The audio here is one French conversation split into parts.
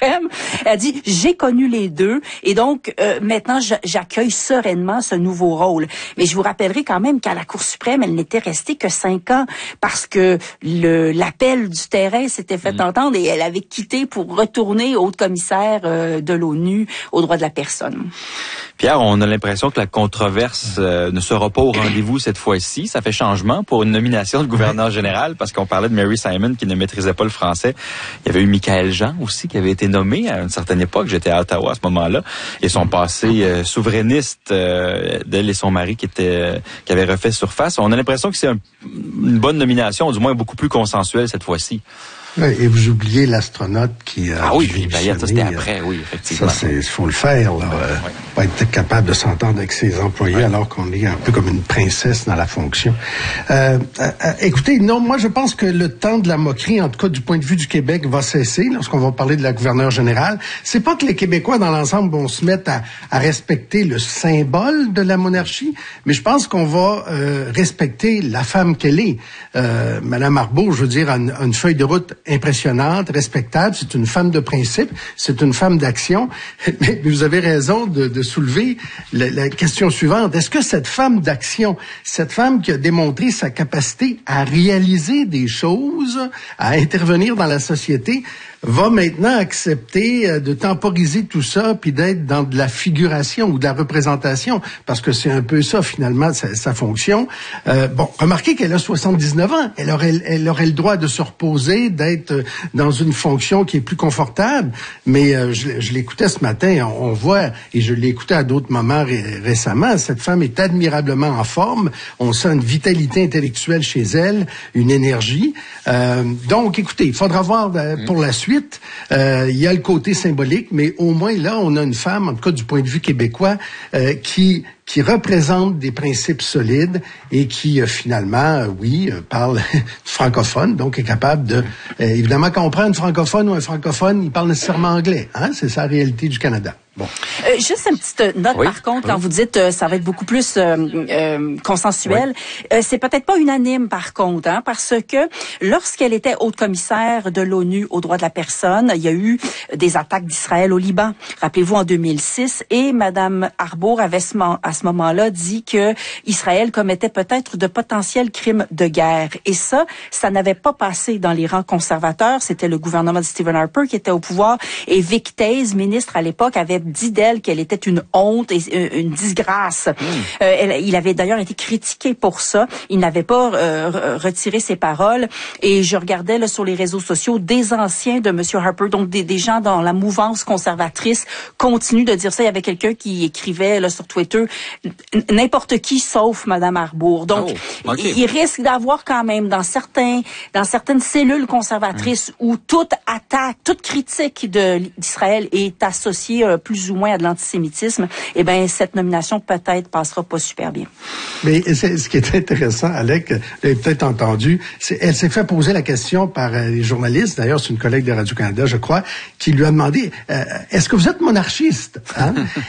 suprême. Elle a dit, j'ai connu les deux et donc maintenant j'accueille sereinement ce nouveau rôle. Mais je vous rappellerai quand même qu'à la Cour suprême, elle n'était restée que 5 ans parce que l'appel du terrain s'était fait entendre et elle avait quitté pour retourner haute commissaire de l'ONU aux droits de la personne. Pierre, on a l'impression que la controverse ne sera pas au rendez-vous cette fois-ci. Ça fait changement pour une nomination de gouverneur général parce qu'on parlait de Mary Simon qui ne maîtrisait pas le français. Il y avait eu Michaël Jean aussi qui avait été nommé à une certaine époque. J'étais à Ottawa à ce moment-là. Et son passé souverainiste d'elle et son mari qui avait refait surface. On a l'impression que c'est une bonne nomination, du moins beaucoup plus consensuelle cette fois-ci. Oui, et vous oubliez l'astronaute qui a... Ah oui, ça c'était après, oui, effectivement. Ça, il faut le faire, là. Pas être capable de s'entendre avec ses employés alors qu'on est un peu comme une princesse dans la fonction. Écoutez, non, moi je pense que le temps de la moquerie, en tout cas du point de vue du Québec, va cesser lorsqu'on va parler de la gouverneure générale. C'est pas que les Québécois dans l'ensemble vont se mettre à respecter le symbole de la monarchie, mais je pense qu'on va respecter la femme qu'elle est. Madame Arbour, je veux dire, a une feuille de route impressionnante, respectable. C'est une femme de principe, c'est une femme d'action. Mais vous avez raison de soulever la question suivante. Est-ce que cette femme d'action, cette femme qui a démontré sa capacité à réaliser des choses, à intervenir dans la société, va maintenant accepter de temporiser tout ça puis d'être dans de la figuration ou de la représentation, parce que c'est un peu ça, finalement, sa fonction. Bon, remarquez qu'elle a 79 ans. Elle aurait le droit de se reposer, d'être dans une fonction qui est plus confortable, mais je l'écoutais ce matin, on voit, et je l'ai écouté à d'autres moments récemment, cette femme est admirablement en forme, on sent une vitalité intellectuelle chez elle, une énergie. Donc, écoutez, il faudra voir pour la suite. Il y a le côté symbolique, mais au moins là, on a une femme, en tout cas du point de vue québécois, qui représente des principes solides et qui finalement, parle francophone, donc est capable de... évidemment, quand on prend une francophone ou un francophone, il parle nécessairement anglais. Hein? C'est ça la réalité du Canada. Bon. Juste une petite note, par contre, quand vous dites ça va être beaucoup plus consensuel, c'est peut-être pas unanime, par contre, hein, parce que lorsqu'elle était haute commissaire de l'ONU aux droits de la personne, il y a eu des attaques d'Israël au Liban. Rappelez-vous, en 2006, et Madame Arbour avait à ce moment-là dit que Israël commettait peut-être de potentiels crimes de guerre. Et ça n'avait pas passé dans les rangs conservateurs. C'était le gouvernement de Stephen Harper qui était au pouvoir. Et Vic Taze, ministre à l'époque, avait dit d'elle qu'elle était une honte et une disgrâce. Il avait d'ailleurs été critiqué pour ça. Il n'avait pas retiré ses paroles. Et je regardais là sur les réseaux sociaux des anciens de M. Harper, donc des gens dans la mouvance conservatrice, continuent de dire ça. Il y avait quelqu'un qui écrivait là sur Twitter, n'importe qui sauf Mme Arbour. Donc, il risque d'avoir quand même dans certaines cellules conservatrices où toute attaque, toute critique d'Israël est associée plus ou moins à de l'antisémitisme, eh bien, cette nomination peut-être passera pas super bien. Mais ce qui est intéressant, Alec, vous l'avez peut-être entendu, elle s'est fait poser la question par les journalistes, d'ailleurs c'est une collègue de Radio-Canada, je crois, qui lui a demandé est-ce que vous êtes monarchiste? Hein?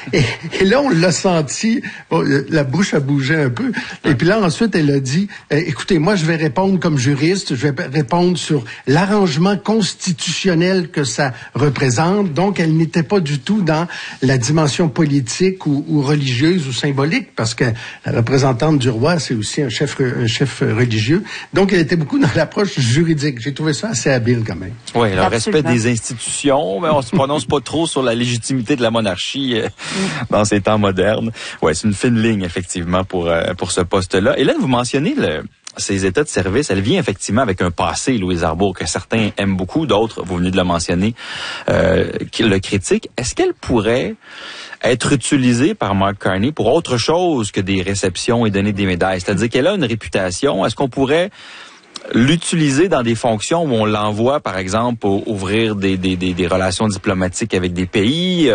et là, on l'a senti, la bouche a bougé un peu, et puis là, ensuite, elle a dit écoutez, moi, je vais répondre comme juriste, je vais répondre sur l'arrangement constitutionnel que ça représente, donc elle n'était pas du tout dans la dimension politique ou religieuse ou symbolique, parce que la représentante du roi, c'est aussi un chef religieux. Donc, elle était beaucoup dans l'approche juridique. J'ai trouvé ça assez habile quand même. Oui, le respect des institutions, mais on se prononce pas trop sur la légitimité de la monarchie dans ces temps modernes. Ouais, c'est une fine ligne, effectivement, pour ce poste-là. Et là, vous mentionnez ces états de service, elle vient effectivement avec un passé, Louise Arbour, que certains aiment beaucoup, d'autres, vous venez de le mentionner, qui le critiquent. Est-ce qu'elle pourrait être utilisée par Mark Carney pour autre chose que des réceptions et donner des médailles? C'est-à-dire qu'elle a une réputation. Est-ce qu'on pourrait l'utiliser dans des fonctions où on l'envoie, par exemple, pour ouvrir des relations diplomatiques avec des pays,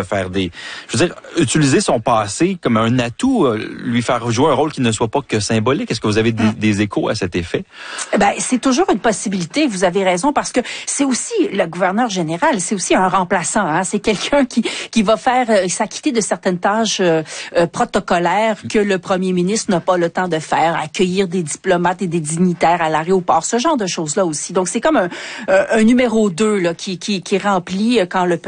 utiliser son passé comme un atout, lui faire jouer un rôle qui ne soit pas que symbolique? Est-ce que vous avez des échos à cet effet? Ben, c'est toujours une possibilité, vous avez raison, parce que c'est aussi le gouverneur général, c'est aussi un remplaçant, hein? C'est quelqu'un qui va faire s'acquitter de certaines tâches protocolaires que le premier ministre n'a pas le temps de faire, accueillir des diplomates et des dignitaires à l'aéroport, ce genre de choses-là aussi. Donc, c'est comme un numéro 2 là, qui remplit quand le